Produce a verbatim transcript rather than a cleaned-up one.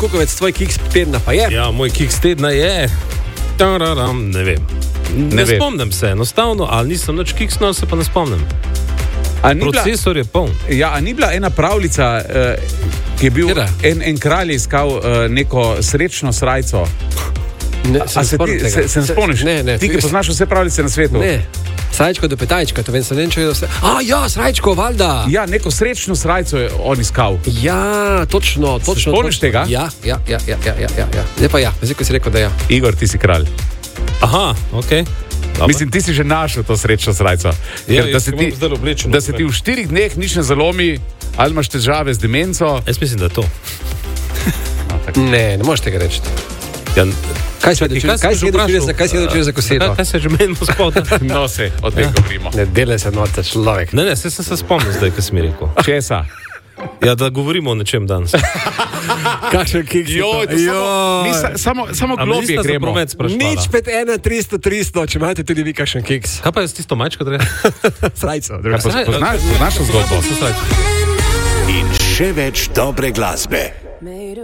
Kukovec, tvoj kiks tedna pa je? Ja, moj kiks tedna je... Tararam, ne vem. Ne, ne spomnim se, enostavno, ali nisem nič kiksnil, se pa ne spomnim. Procesor je poln. Ja, a ni bila ena pravljica, uh, ki je bil en, en kralj iskal uh, neko srečno srajco? Ne, a se ti se, se ne spomniš? Ne, ne. Ti, ki poznaš vse pravljice na svetu? Ne. Srajčko do petajčka, to vem, sem ne čutil vse. A, ja, srajčko, valjda. Ja, neko srečno srajco je on iskal. Ja, točno, točno. Se spomniš tega? Ja, ja, ja, ja, ja, ja, ja. Zdaj pa ja, zdaj ko si rekel, da ja. Igor, ti si kralj. Aha, okej. Okay. Mislim, ti si že našel to srečno srajco. Ja, da se ti, oblečen, da se ti v štirih dneh nič ne zalomi, ali imaš težave z demenco. Jaz mislim, da je to. No, ne, ne moreš tega reči. Ja, kaj si jedel čez za kosilo? Kaj se že menimo spodaj? No, se, o tem govorimo. Ne delaj se nota človek. Ne, ne, se sem se spomnil zdaj, kaj si mi rekel. Česa? Ja, da govorimo o nečem danes. Kakšen kiks? Joj, samo, samo, samo globje gremo. Nič pet ena tristo tristo, če imate tudi vi kakšen kiks. Kaj pa je s tisto majčko? Srajco. Poznaš to zgodbo? In še več dobre glasbe.